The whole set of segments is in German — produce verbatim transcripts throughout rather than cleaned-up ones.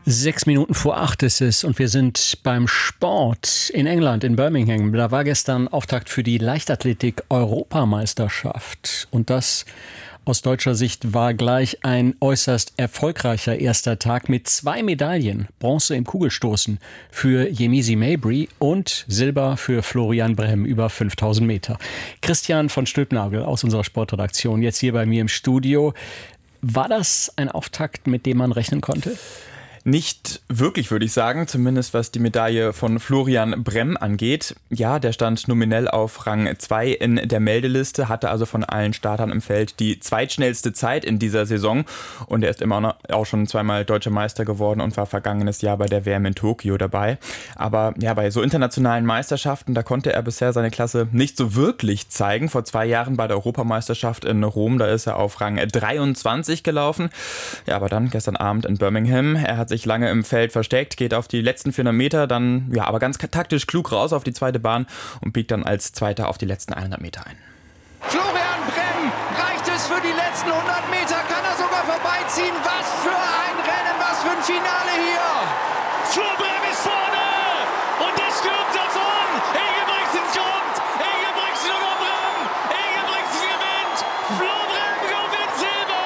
Sechs Minuten vor acht ist es und wir sind beim Sport in England, in Birmingham. Da war gestern Auftakt für die Leichtathletik-Europameisterschaft. Und das aus deutscher Sicht war gleich ein äußerst erfolgreicher erster Tag mit zwei Medaillen. Bronze im Kugelstoßen für Yemisi Mabry und Silber für Florian Brem über fünftausend Meter. Christian von Stülpnagel aus unserer Sportredaktion, jetzt hier bei mir im Studio. War das ein Auftakt, mit dem man rechnen konnte? Nicht wirklich, würde ich sagen, zumindest was die Medaille von Florian Brem angeht. Ja, der stand nominell auf Rang zwei in der Meldeliste, hatte also von allen Startern im Feld die zweitschnellste Zeit in dieser Saison. Und er ist immer noch auch schon zweimal Deutscher Meister geworden und war vergangenes Jahr bei der W M in Tokio dabei. Aber ja, bei so internationalen Meisterschaften, da konnte er bisher seine Klasse nicht so wirklich zeigen. Vor zwei Jahren bei der Europameisterschaft in Rom, da ist er auf Rang dreiundzwanzig gelaufen. Ja, aber dann gestern Abend in Birmingham, er hat sich lange im Feld versteckt, geht auf die letzten vierhundert Meter, dann ja, aber ganz taktisch klug raus auf die zweite Bahn und biegt dann als Zweiter auf die letzten hundert Meter ein. Florian Brem, reicht es für die letzten hundert Meter? Kann er sogar vorbeiziehen? Was für ein Rennen, was für ein Finale hier! Flo Brem ist vorne und er stürmt davon! Ingebrigtsen kommt! Ingebrigtsen über Brem! Ingebrigtsen gewinnt! Flo Brem gewinnt Silber!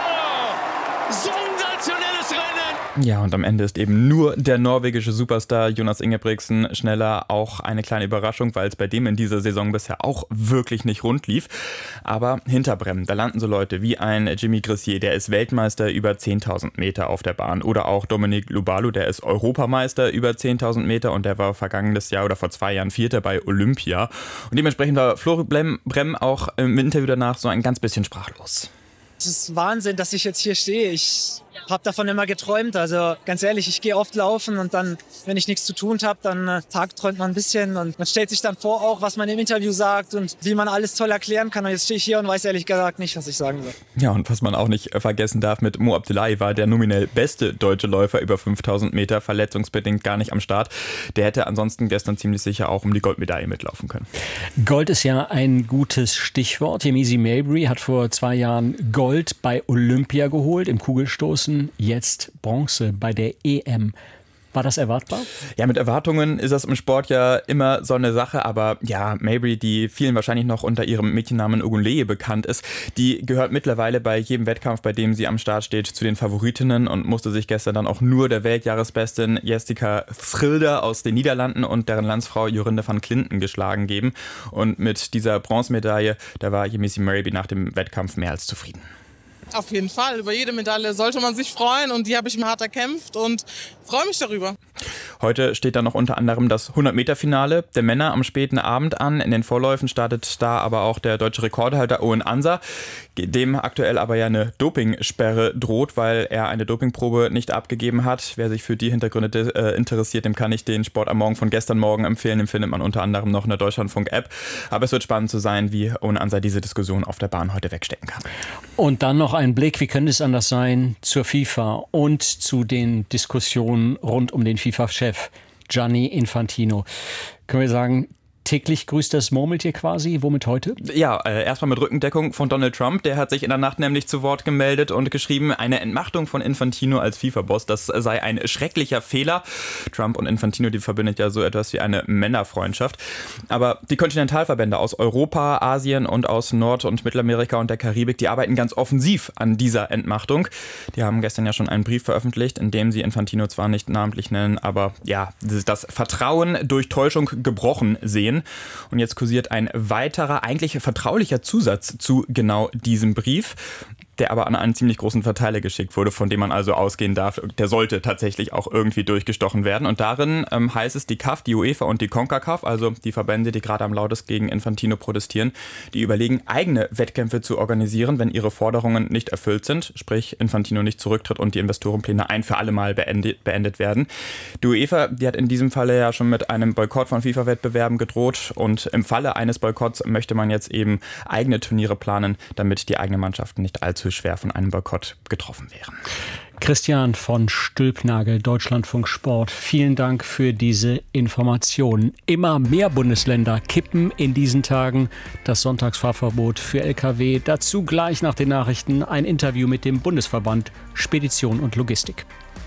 Sensationelles Rennen! Ja, und am Ende ist eben nur der norwegische Superstar Jonas Ingebrigtsen schneller. Auch eine kleine Überraschung, weil es bei dem in dieser Saison bisher auch wirklich nicht rund lief. Aber hinter Brem, da landen so Leute wie ein Jimmy Gressier, der ist Weltmeister über zehntausend Meter auf der Bahn. Oder auch Dominic Lobalu, der ist Europameister über zehntausend Meter und der war vergangenes Jahr oder vor zwei Jahren Vierter bei Olympia. Und dementsprechend war Florian Brem auch im Interview danach so ein ganz bisschen sprachlos. Es ist Wahnsinn, dass ich jetzt hier stehe. Ich habe davon immer geträumt. Also ganz ehrlich, ich gehe oft laufen und dann, wenn ich nichts zu tun habe, dann äh, tagträumt man ein bisschen und man stellt sich dann vor, auch was man im Interview sagt und wie man alles toll erklären kann. Und jetzt stehe ich hier und weiß ehrlich gesagt nicht, was ich sagen soll. Ja, und was man auch nicht vergessen darf, mit Mo Abdullahi war der nominell beste deutsche Läufer über fünftausend Meter, verletzungsbedingt gar nicht am Start. Der hätte ansonsten gestern ziemlich sicher auch um die Goldmedaille mitlaufen können. Gold ist ja ein gutes Stichwort. Yemisi Mabry hat vor zwei Jahren Gold bei Olympia geholt im Kugelstoßen. Jetzt Bronze bei der E M. War das erwartbar? Ja, mit Erwartungen ist das im Sport ja immer so eine Sache, aber ja, Mabry, die vielen wahrscheinlich noch unter ihrem Mädchennamen Ogunleye bekannt ist, die gehört mittlerweile bei jedem Wettkampf, bei dem sie am Start steht, zu den Favoritinnen und musste sich gestern dann auch nur der Weltjahresbestin Jessica Schilder aus den Niederlanden und deren Landsfrau Jorinde van Clinton geschlagen geben. Und mit dieser Bronzemedaille, da war Yemisi Mabry nach dem Wettkampf mehr als zufrieden. Auf jeden Fall, über jede Medaille sollte man sich freuen und die habe ich mir hart erkämpft und freue mich darüber. Heute steht dann noch unter anderem das hundert-Meter-Finale der Männer am späten Abend an. In den Vorläufen startet da aber auch der deutsche Rekordhalter Owen Ansa, dem aktuell aber ja eine Dopingsperre droht, weil er eine Dopingprobe nicht abgegeben hat. Wer sich für die Hintergründe äh, interessiert, dem kann ich den Sport am Morgen von gestern Morgen empfehlen. Den findet man unter anderem noch in der Deutschlandfunk-App. Aber es wird spannend zu sein, wie Owen Ansa diese Diskussion auf der Bahn heute wegstecken kann. Und dann noch ein Blick, wie könnte es anders sein, zur FIFA und zu den Diskussionen rund um den FIFA-Chef Gianni Infantino. Können wir sagen, täglich grüßt das Murmeltier quasi. Womit heute? Ja, äh, erstmal mit Rückendeckung von Donald Trump. Der hat sich in der Nacht nämlich zu Wort gemeldet und geschrieben, eine Entmachtung von Infantino als FIFA-Boss, das sei ein schrecklicher Fehler. Trump und Infantino, die verbindet ja so etwas wie eine Männerfreundschaft. Aber die Kontinentalverbände aus Europa, Asien und aus Nord- und Mittelamerika und der Karibik, die arbeiten ganz offensiv an dieser Entmachtung. Die haben gestern ja schon einen Brief veröffentlicht, in dem sie Infantino zwar nicht namentlich nennen, aber ja, das Vertrauen durch Täuschung gebrochen sehen. Und jetzt kursiert ein weiterer, eigentlich vertraulicher Zusatz zu genau diesem Brief, der aber an einen ziemlich großen Verteiler geschickt wurde, von dem man also ausgehen darf, der sollte tatsächlich auch irgendwie durchgestochen werden. Und darin ähm, heißt es, die C A F, die UEFA und die CONCACAF, also die Verbände, die gerade am lautesten gegen Infantino protestieren, die überlegen, eigene Wettkämpfe zu organisieren, wenn ihre Forderungen nicht erfüllt sind, sprich Infantino nicht zurücktritt und die Investorenpläne ein für alle Mal beendet, beendet werden. Die UEFA, die hat in diesem Falle ja schon mit einem Boykott von FIFA-Wettbewerben gedroht und im Falle eines Boykotts möchte man jetzt eben eigene Turniere planen, damit die eigenen Mannschaften nicht allzu schwer von einem Boykott getroffen wären. Christian von Stülpnagel, Deutschlandfunk Sport. Vielen Dank für diese Informationen. Immer mehr Bundesländer kippen in diesen Tagen das Sonntagsfahrverbot für L K W. Dazu gleich nach den Nachrichten ein Interview mit dem Bundesverband Spedition und Logistik.